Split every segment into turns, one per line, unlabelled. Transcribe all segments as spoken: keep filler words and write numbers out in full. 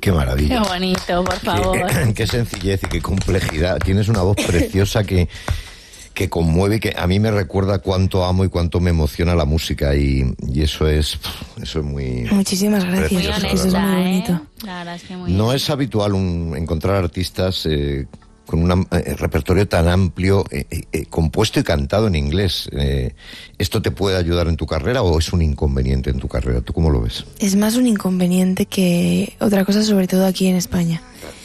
Qué maravilla.
Qué bonito, por favor.
Qué, qué sencillez y qué complejidad. Tienes una voz preciosa que, que conmueve y que a mí me recuerda cuánto amo y cuánto me emociona la música y, y eso es eso es muy...
Muchísimas gracias.
Muy
precioso,
honesta,
eso es muy bonito.
¿eh? La verdad es que muy
No
bien.
es habitual un, encontrar artistas eh, con un eh, repertorio tan amplio, eh, eh, compuesto y cantado en inglés. Eh, ¿Esto te puede ayudar en tu carrera o es un inconveniente en tu carrera? ¿Tú cómo lo ves?
Es más un inconveniente que otra cosa, sobre todo aquí en España.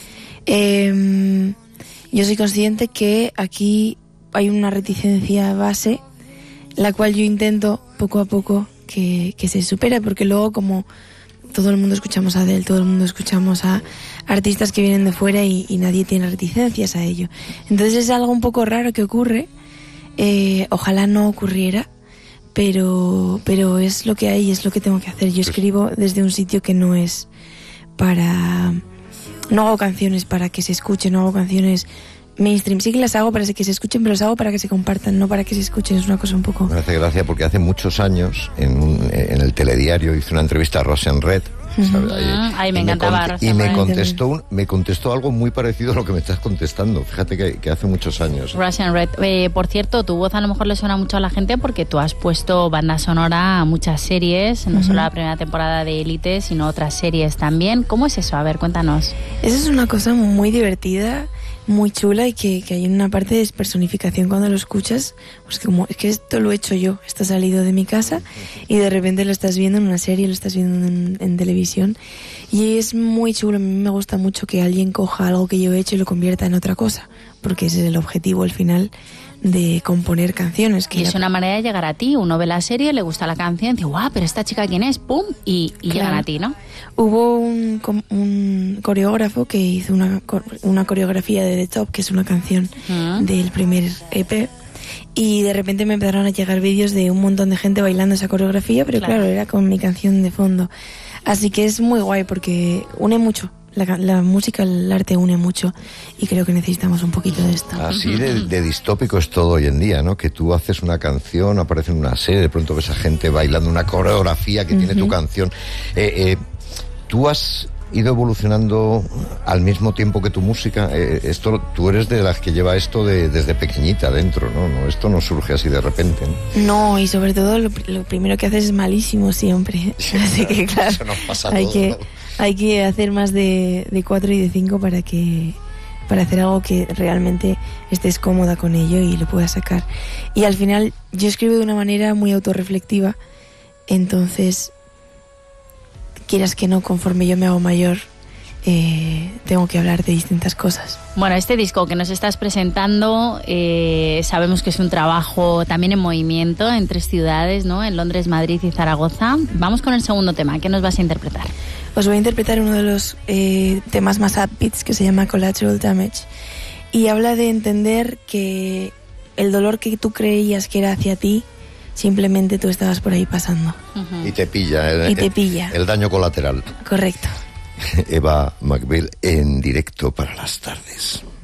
Eh, yo soy consciente que aquí hay una reticencia base, la cual yo intento poco a poco que, que se supere, porque luego como todo el mundo escuchamos a Adele, todo el mundo escuchamos a artistas que vienen de fuera y, y nadie tiene reticencias a ello. Entonces es algo un poco raro que ocurre, eh, ojalá no ocurriera, pero, pero es lo que hay y es lo que tengo que hacer. Yo escribo desde un sitio que no es para... No hago canciones para que se escuchen, no hago canciones mainstream. Sí que las hago para que se escuchen, pero las hago para que se compartan, no para que se escuchen. Es una cosa un poco...
Me hace gracia porque hace muchos años en, un, en el telediario hice una entrevista a Russian Red. ¿sabes?
Uh-huh. Ay, me
y
encantaba
conte-
Russian
Y me
Red.
contestó, un- me contestó algo muy parecido a lo que me estás contestando. Fíjate que, que hace muchos años.
Russian Red. Eh, por cierto, tu voz a lo mejor le suena mucho a la gente porque tú has puesto banda sonora a muchas series, no
Ujú.
solo la primera temporada de Élite, sino otras series también. ¿Cómo es eso? A ver, cuéntanos.
Esa es una cosa muy divertida, muy chula y que, que hay una parte de despersonificación cuando lo escuchas. Pues como, es que esto lo he hecho yo, esto ha salido de mi casa y de repente lo estás viendo en una serie, lo estás viendo en, en televisión y es muy chulo. A mí me gusta mucho que alguien coja algo que yo he hecho y lo convierta en otra cosa, porque ese es el objetivo al final de componer canciones. Que
Y es
la-
una manera de llegar a ti. Uno ve la serie, le gusta la canción, dice, guau, pero esta chica quién es, pum, y, y
Claro.
llegan a ti, ¿no?
Hubo un, com- un coreógrafo que hizo una, co- una coreografía de The Top, que es una canción
Mm.
del primer E P, y de repente me empezaron a llegar vídeos de un montón de gente bailando esa coreografía, pero
Claro.
claro, era con mi canción de fondo. Así que es muy guay porque une mucho. La, ca- la música, el arte une mucho y creo que necesitamos un poquito de esto.
Así de, de distópico es todo hoy en día, ¿no? Que tú haces una canción, aparece en una serie, de pronto ves a gente bailando una coreografía que tiene tu canción. Eh, eh, ¿Tú has ido evolucionando al mismo tiempo que tu música? Eh, esto, tú eres de las que lleva esto de, desde pequeñita dentro, ¿no? No, esto no surge así de repente, ¿no?
No, y sobre todo lo, pri- lo primero que haces es malísimo siempre. Así que claro,
Eso nos pasa a
hay
todos,
que,
¿no?
hay que hacer más de, de cuatro y de cinco para que para hacer algo que realmente estés cómoda con ello y lo puedas sacar. Y al final yo escribo de una manera muy autorreflectiva, entonces quieras que no, conforme yo me hago mayor, eh, tengo que hablar de distintas cosas.
Bueno, este disco que nos estás presentando, eh, sabemos que es un trabajo también en movimiento en tres ciudades, ¿no? En Londres, Madrid y Zaragoza. Vamos con el segundo tema. ¿Qué nos vas a interpretar?
Os voy a interpretar uno de los eh, temas más upbeats que se llama Collateral Damage y habla de entender que el dolor que tú creías que era hacia ti, simplemente tú estabas por ahí pasando.
Y te pilla. El,
Y te pilla.
El, el daño colateral.
Correcto.
Eva McBeal en directo para las tardes.